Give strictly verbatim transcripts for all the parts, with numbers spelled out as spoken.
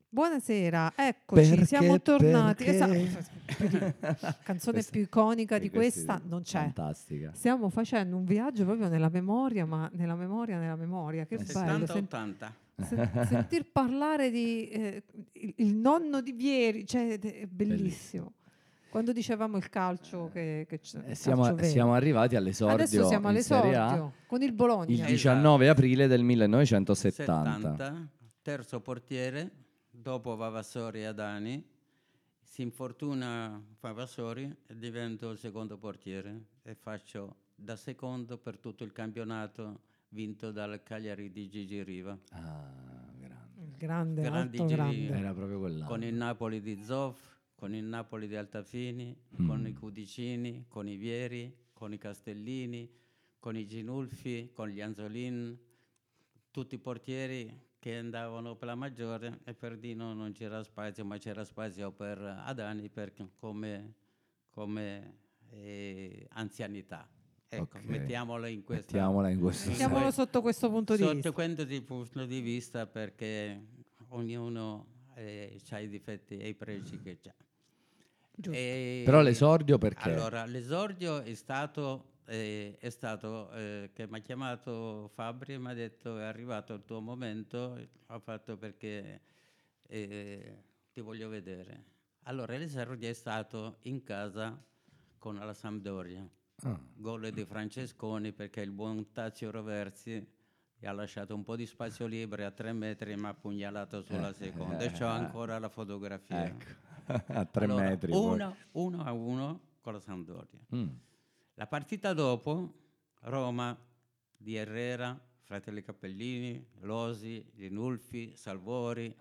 Buonasera, eccoci, Perché, siamo tornati. perché? Esatto. Canzone Questa- più iconica sì, di questa questa non c'è. Fantastica. Stiamo facendo un viaggio proprio nella memoria, ma nella memoria, nella memoria. Che Eh sì. bello. settanta ottanta. sen- sentir parlare di eh, il, il nonno di Vieri, cioè, è bellissimo. Quando dicevamo il calcio che, che c'è, Eh, il siamo, calcio vero. siamo arrivati all'esordio Adesso siamo in Serie A all'esordio con il Bologna. il Esatto. diciannove aprile del millenovecentosettanta. settanta, terzo portiere, dopo Vavassori e Adani, si infortuna Vavassori e divento il secondo portiere e faccio da secondo per tutto il campionato vinto dal Cagliari di Gigi Riva. Ah, grande. Grande, Grandi alto, giri. grande. Era proprio quell'anno. Con il Napoli di Zoff, con il Napoli di Altafini, Mm. con i Cudicini, con i Vieri, con i Castellini, con i Ginulfi, con gli Anzolin, tutti i portieri che andavano per la maggiore e per Dino non c'era spazio, ma c'era spazio per Adani perché come, come eh, anzianità. Ecco, Ok. mettiamola in questa Mettiamola in questo in Mettiamolo que- sotto questo punto di sotto vista. questo di punto di vista perché ognuno ha i difetti e i pregi che ha. Giusto. E Però l'esordio perché? Allora, l'esordio è stato, eh, è stato eh, che mi ha chiamato Fabri e mi ha detto è arrivato il tuo momento, ho fatto perché eh, ti voglio vedere. Allora, l'esordio è stato in casa con la Sampdoria. Ah. Gol di Francesconi perché il buon Tazio Roversi gli ha lasciato un po' di spazio libero a tre metri e mi ha pugnalato sulla Eh, seconda eh, e c'ho eh. ancora la fotografia. Ecco. A tre Allora, metri. poi. uno, uno a uno con la Sampdoria. Mm. La partita dopo, Roma di Herrera, Fratelli Cappellini, Losi, Ginulfi, Salvori.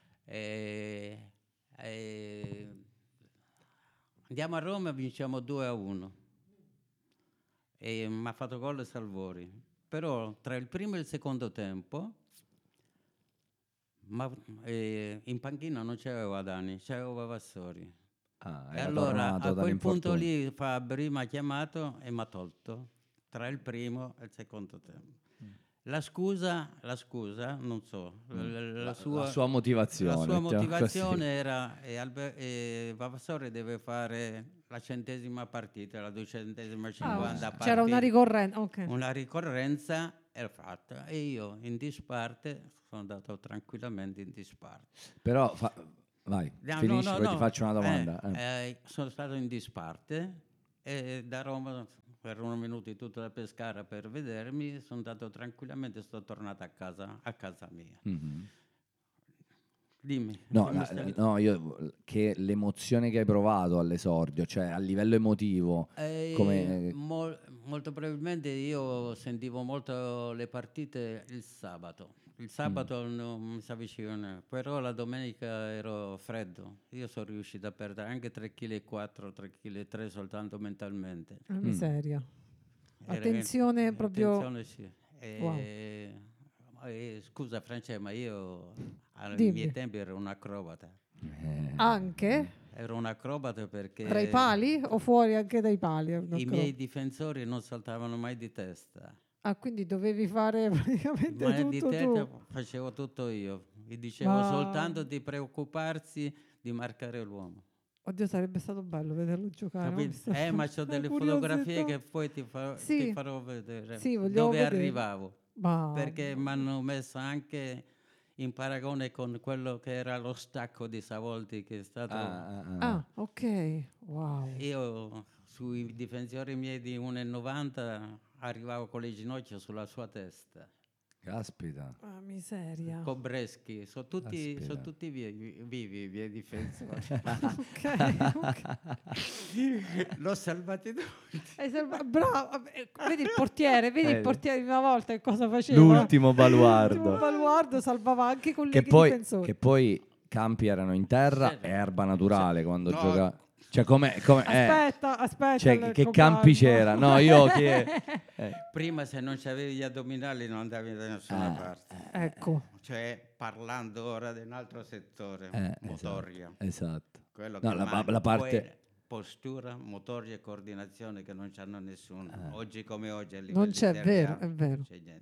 E, e andiamo a Roma e vinciamo due a uno. E mi ha fatto gol Salvori. Però tra il primo e il secondo tempo, ma, eh, in panchina non c'avevo Adani, c'avevo Vavassori. Ah, E era allora tornato a quel punto dall'infortunio. lì Fabri mi ha chiamato e mi ha tolto tra il primo e il secondo tempo. La scusa, la scusa, non so, la, la La, sua, la sua motivazione. la sua mettiamo motivazione così. era e Albe- e Vavassori deve fare la centesima partita, la duecentesima Ah, cinquanta c'era una partita, ricorrenza. Ok. una ricorrenza era fatta e io in disparte sono andato tranquillamente in disparte. Però fa- vai, No, finisci, no, poi no, ti faccio una domanda. eh, Eh. eh, sono stato in disparte e da Roma per uno minuto tutto da Pescara per vedermi, sono andato tranquillamente e sono tornato a casa, a casa mia. Mhm. Dimmi. No, come la- stavi- no, io che l'emozione che hai provato all'esordio, cioè a livello emotivo, Eh, come mol- molto probabilmente io sentivo molto le partite il sabato. Il sabato non mi si avvicina, però la domenica ero freddo. Io sono riuscito a perdere anche tre virgola quattro kg, tre virgola tre kg soltanto mentalmente. Una miseria. Era- Attenzione proprio. Attenzione, sì. E- e scusa Francesca, ma io ai Dimmi. miei tempi ero un acrobata. eh, Anche Ero un acrobata perché tra i pali o fuori anche dai pali? i miei difensori non saltavano mai di testa. Ah, quindi dovevi fare praticamente Ma di tutto testa tu. facevo tutto io. Gli dicevo Ma- soltanto di preoccuparsi di marcare l'uomo. Oddio, sarebbe stato bello vederlo giocare. Capito? mi sta- Eh, ma c'ho delle curiosità. fotografie che poi ti, fa- Sì. ti farò vedere Sì, vogliamo dove vedere. arrivavo. Ma- Perché mi hanno messo anche in paragone con quello che era lo stacco di Savoldi, che è stato... ah, ah, ah. Ah, ok. Wow. Io sui difensori miei di uno virgola novanta arrivavo con le ginocchia sulla sua testa. Caspita. Ah, miseria. Cobreschi, sono tutti, Caspita. sono tutti vivi, vivi i miei difensori. Ok, ok. L'ho salvati tutti. Hai salva- Bravo. Eh, Vedi il portiere, vedi Eh. il portiere di una volta che cosa faceva? L'ultimo baluardo. L'ultimo baluardo salvava anche i colleghi Che poi, difensori. che poi i campi erano in terra Sì. e erba naturale Sì. quando No. gioca. Cioè, come. come eh, Aspetta, aspetta. cioè, il che tuo campi calma. c'era? No, io che. eh, Prima se non c'avevi gli addominali non andavi da nessuna Ah, parte. Ecco. Cioè, parlando ora di un altro settore, eh, motoria. Esatto. esatto. Quello No, che la- manca. la parte- Poi postura, motoria e coordinazione che non c'hanno nessuno. Ah. Oggi come oggi a livello Non c'è, di vero, Serie A è vero. non c'è niente.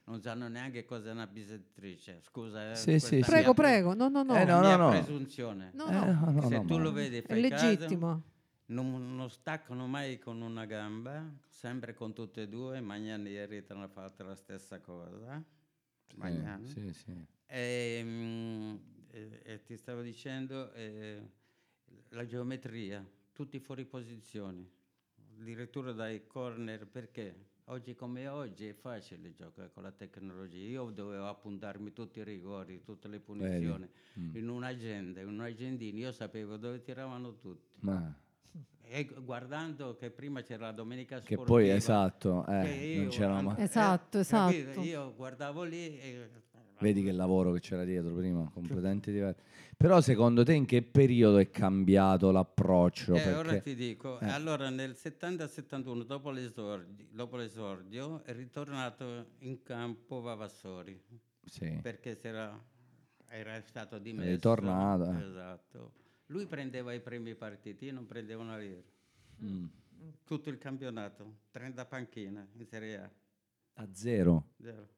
non sanno neanche cos'è una bisettrice. Scusa, eh, Sì, questa sì, sì. Prego, mia- prego. No, no, no. Eh, no, mia no, no. presunzione. No, Eh, no. no, no, Se no, tu ma- lo vedi, È fai caso, legittimo. non, non staccano mai con una gamba, sempre con tutte e due. Magnani ieri ti hanno fatto la stessa cosa. Magnani. Sì, sì. E, mm, e- e ti stavo dicendo eh, la geometria, tutti fuori posizione, addirittura dai corner, perché oggi come oggi è facile giocare con la tecnologia. Io dovevo appuntarmi tutti i rigori, tutte le punizioni Mm. in un'agenda, in un agendino, io sapevo dove tiravano tutti. Ma E guardando che prima c'era la domenica che sportiva, poi esatto, che eh, io non c'era and- mai. Esatto, capito? esatto. Io guardavo lì e Vedi che lavoro che c'era dietro prima, completamente diverso. Però secondo te in che periodo è cambiato l'approccio? Eh, ora Perché ti dico, eh. allora nel settanta settantuno, dopo l'esordio, dopo l'esordio, è ritornato in campo Vavassori, sì. perché si era, era stato dimesso. È ritornato, eh. Esatto. Lui prendeva i primi partiti, io non prendevo una lira. Mm. Tutto il campionato, trenta panchine in Serie A. A zero. Zero.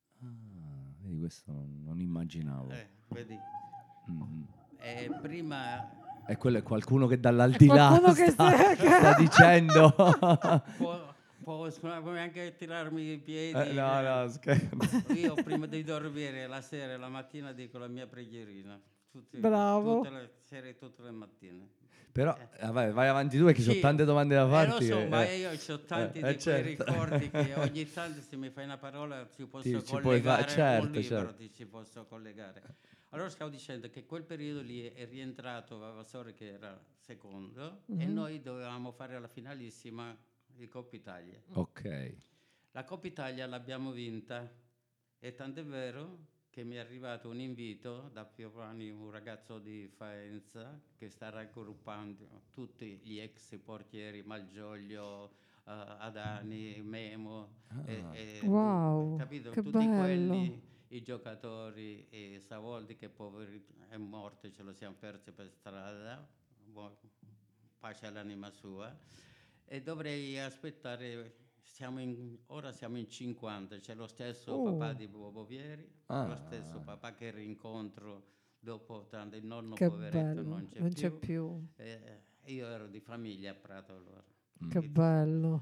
Ah, vedi, questo non, non immaginavo. Eh, vedi. Mm. E prima E quello è qualcuno che dall'aldilà qualcuno che sta, se- sta dicendo. può, può, può anche tirarmi i piedi. Eh, no, no, scherzo. Io prima di dormire la sera e la mattina dico la mia preghierina. Tutti- Bravo. Tutte le sere e tutte le mattine. Però eh, vai, vai avanti tu perché ci sono Sì, tante domande da eh, farti. lo so, che- ma eh. io ho tanti Eh, di eh, quei certo. ricordi che ogni tanto se mi fai una parola ci posso Ti- ci puoi collegare fa- certo, un libro, certo. ti ci posso collegare. Allora stavo dicendo che quel periodo lì è rientrato Vavassori che era secondo e Mhm. noi dovevamo fare la finalissima di Coppa Italia. Ok. La Coppa Italia l'abbiamo vinta e tant'è vero che mi è arrivato un invito da Piovani, un ragazzo di Faenza che sta raggruppando tutti gli ex portieri, Malgioglio, eh, Adani, Memo, e- Ah. e- Wow, capito? che Tutti bello. quelli, i giocatori, e Savoldi che poveri è morto, ce lo siamo persi per strada, buon- pace all'anima sua, e dovrei aspettare. Siamo in, ora siamo in cinquanta, c'è lo stesso Oh. papà di Bobo Vieri, Ah. lo stesso papà che rincontro dopo tanto, il nonno Che poveretto bello. non c'è Non più. c'è più. Eh, io ero di famiglia a Prato allora. Mm. Che bello.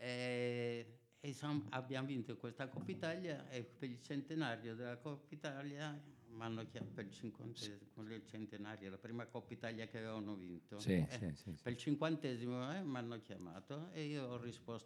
E, e son- abbiamo vinto questa Coppa Italia e per il centenario della Coppa Italia mi hanno chiamato per il cinquantesimo del centenario, la prima Coppa Italia che avevano vinto. Sì, Eh, sì, sì, sì. Per il cinquantesimo mi hanno chiamato e io ho risposto